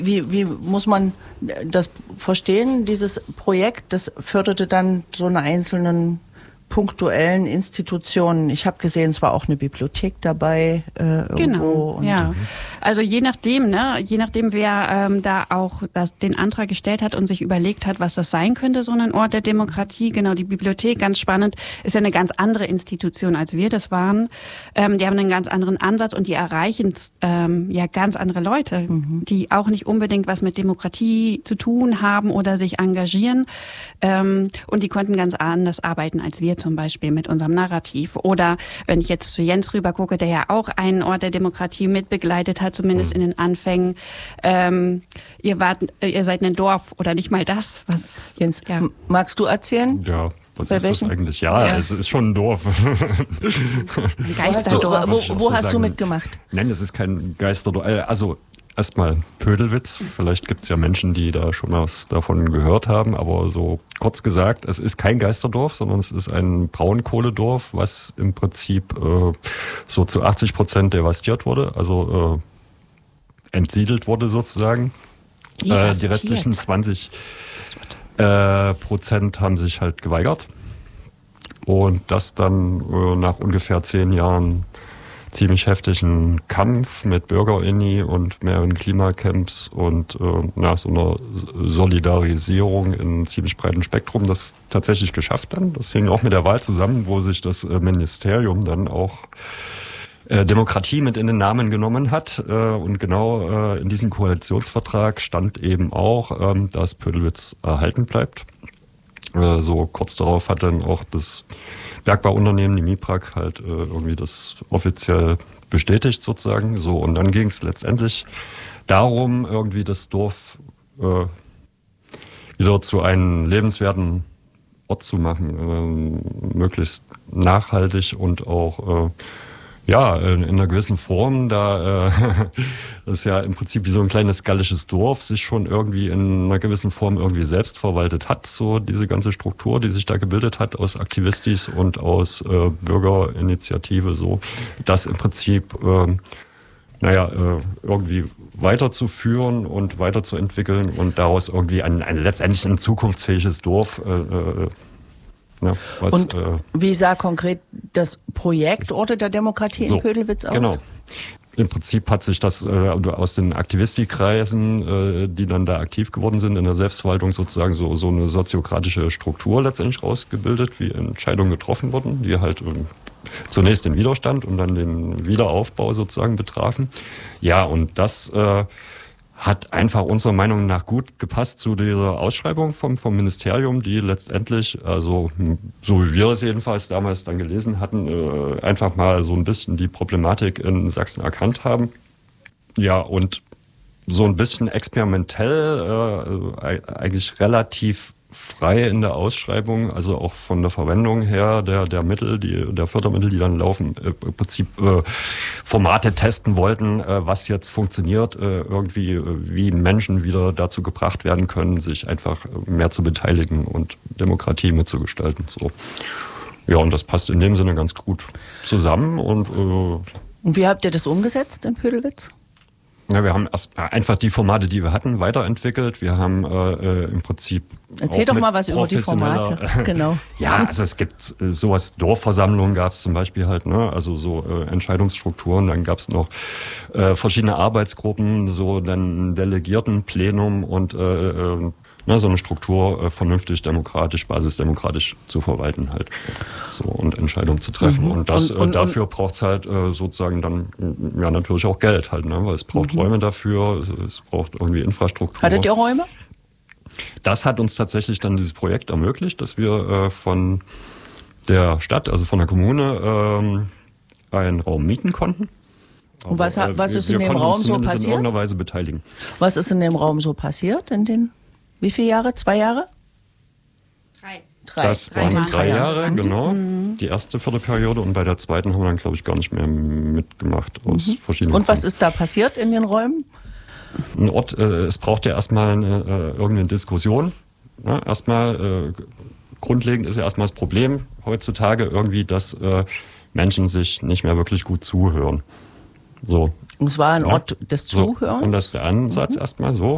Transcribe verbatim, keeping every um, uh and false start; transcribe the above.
wie, wie muss man das verstehen, dieses Projekt? Das förderte dann so eine einzelnen punktuellen Institutionen. Ich habe gesehen, es war auch eine Bibliothek dabei. Äh, genau, und ja. Also je nachdem, ne, je nachdem, wer ähm, da auch das, den Antrag gestellt hat und sich überlegt hat, was das sein könnte, so ein Ort der Demokratie. Genau, die Bibliothek, ganz spannend, ist ja eine ganz andere Institution, als wir das waren. Ähm, die haben einen ganz anderen Ansatz und die erreichen ähm, ja ganz andere Leute, mhm. die auch nicht unbedingt was mit Demokratie zu tun haben oder sich engagieren. Ähm, und die konnten ganz anders arbeiten als wir zum Beispiel mit unserem Narrativ. Oder wenn ich jetzt zu Jens rüber gucke, der ja auch einen Ort der Demokratie mitbegleitet hat, zumindest in den Anfängen. Ähm, ihr wart, ihr seid ein Dorf oder nicht mal das. Was, Jens, ja. magst du erzählen? Ja. Was Bei ist welchen? das eigentlich? Ja, ja, es ist schon ein Dorf. Ein Geisterdorf. Wo, wo hast du mitgemacht? Nein, es ist kein Geisterdorf. Also erstmal Pödelwitz. Vielleicht gibt es ja Menschen, die da schon was davon gehört haben. Aber so kurz gesagt, es ist kein Geisterdorf, sondern es ist ein Braunkohledorf, was im Prinzip äh, so zu achtzig Prozent devastiert wurde. Also äh, entsiedelt wurde sozusagen. Äh, die restlichen zwanzig Äh, Prozent haben sich halt geweigert und das dann äh, nach ungefähr zehn Jahren ziemlich heftigen Kampf mit BürgerInnen und mehreren Klimacamps und äh, na, so einer Solidarisierung in einem ziemlich breiten Spektrum das tatsächlich geschafft dann. Das hing auch mit der Wahl zusammen, wo sich das äh, Ministerium dann auch Demokratie mit in den Namen genommen hat. Und genau in diesem Koalitionsvertrag stand eben auch, dass Pödelwitz erhalten bleibt. So kurz darauf hat dann auch das Bergbauunternehmen, die MIPRAG, halt irgendwie das offiziell bestätigt sozusagen. So, und dann ging es letztendlich darum, irgendwie das Dorf wieder zu einem lebenswerten Ort zu machen, möglichst nachhaltig und auch ja, in einer gewissen Form, da äh, das ja im Prinzip wie so ein kleines gallisches Dorf sich schon irgendwie in einer gewissen Form irgendwie selbst verwaltet hat, so diese ganze Struktur, die sich da gebildet hat aus Aktivistis und aus äh, Bürgerinitiative, so das im Prinzip äh, naja, äh, irgendwie weiterzuführen und weiterzuentwickeln und daraus irgendwie ein, ein letztendlich ein zukunftsfähiges Dorf äh, äh, Ja, was, und äh, wie sah konkret das Projekt Orte der Demokratie so, in Pödelwitz aus? Genau. Im Prinzip hat sich das äh, aus den Aktivistikreisen, äh, die dann da aktiv geworden sind, in der Selbstverwaltung sozusagen so, so eine soziokratische Struktur letztendlich rausgebildet, wie Entscheidungen getroffen wurden, die halt äh, zunächst den Widerstand und dann den Wiederaufbau sozusagen betrafen. Ja, und das äh, hat einfach unserer Meinung nach gut gepasst zu dieser Ausschreibung vom, vom Ministerium, die letztendlich, also so wie wir es jedenfalls damals dann gelesen hatten, äh, einfach mal so ein bisschen die Problematik in Sachsen erkannt haben. Ja, und so ein bisschen experimentell, äh, eigentlich relativ frei in der Ausschreibung, also auch von der Verwendung her der, der Mittel, die, der Fördermittel, die dann laufen, äh, im Prinzip äh, Formate testen wollten, äh, was jetzt funktioniert, äh, irgendwie, äh, wie Menschen wieder dazu gebracht werden können, sich einfach mehr zu beteiligen und Demokratie mitzugestalten. So. Ja, und das passt in dem Sinne ganz gut zusammen. Und, äh, und wie habt ihr das umgesetzt in Pödelwitz? Ja, wir haben erst einfach die Formate, die wir hatten, weiterentwickelt. Wir haben äh, im Prinzip Erzähl doch mal was über die Formate. Genau. Ja, also es gibt äh, sowas, Dorfversammlungen gab es zum Beispiel halt, ne, also so äh, Entscheidungsstrukturen. Dann gab es noch äh, verschiedene Arbeitsgruppen, so dann Delegiertenplenum und äh, äh, ne, so eine Struktur äh, vernünftig, demokratisch, basisdemokratisch zu verwalten halt. So und Entscheidungen zu treffen. Mhm. Und das und, und, äh, dafür braucht es halt äh, sozusagen dann ja natürlich auch Geld halt, ne, weil es braucht mhm. Räume dafür, es, es braucht irgendwie Infrastruktur. Hattet ihr Räume? Das hat uns tatsächlich dann dieses Projekt ermöglicht, dass wir äh, von der Stadt, also von der Kommune, ähm, einen Raum mieten konnten. Und was, Aber, äh, was ist wir, in dem Raum so passiert? In irgendeiner Weise beteiligen. Was ist in dem Raum so passiert? In den wie viele Jahre? Zwei Jahre? Drei. Drei. Das drei waren drei Jahre, Jahre. genau. Mhm. Die erste Viertelperiode und bei der zweiten haben wir dann, glaube ich, gar nicht mehr mitgemacht aus mhm. verschiedenen Und was Gründen. ist da passiert in den Räumen? Ein Ort, äh, es braucht ja erstmal eine, äh, irgendeine Diskussion. Ja, erstmal, äh, grundlegend ist ja erstmal das Problem heutzutage irgendwie, dass äh, Menschen sich nicht mehr wirklich gut zuhören. So. Und es war ein Ja. Ort des So. Zuhörens? Und das ist der Ansatz mhm. erstmal so.